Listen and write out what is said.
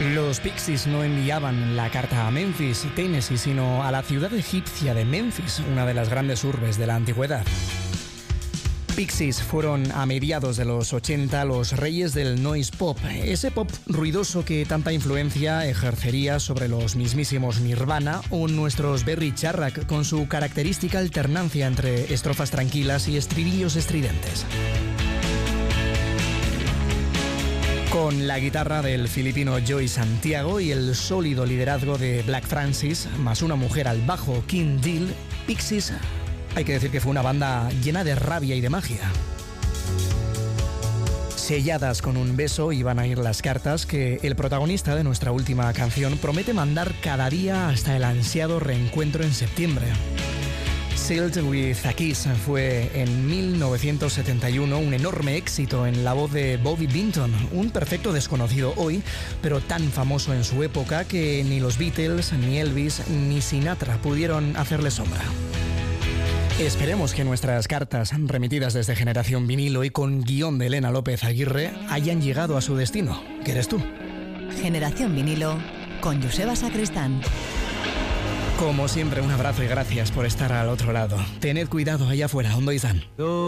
Los Pixies no enviaban la carta a Memphis, Tennessee, sino a la ciudad egipcia de Memphis, una de las grandes urbes de la antigüedad. Pixies fueron a mediados de los 80 los reyes del noise pop, ese pop ruidoso que tanta influencia ejercería sobre los mismísimos Nirvana o nuestros Berry Charrac, con su característica alternancia entre estrofas tranquilas y estribillos estridentes. Con la guitarra del filipino Joey Santiago y el sólido liderazgo de Black Francis, más una mujer al bajo, Kim Deal, Pixies, hay que decir que fue una banda llena de rabia y de magia. Selladas con un beso iban a ir las cartas que el protagonista de nuestra última canción promete mandar cada día hasta el ansiado reencuentro en septiembre. Sealed with a Kiss fue en 1971 un enorme éxito en la voz de Bobby Binton, un perfecto desconocido hoy, pero tan famoso en su época que ni los Beatles, ni Elvis, ni Sinatra pudieron hacerle sombra. Esperemos que nuestras cartas, remitidas desde Generación Vinilo y con guión de Elena López Aguirre, hayan llegado a su destino, que eres tú. Generación Vinilo con Joseba Sacristán. Como siempre, un abrazo y gracias por estar al otro lado. Tened cuidado allá afuera, ondo izan.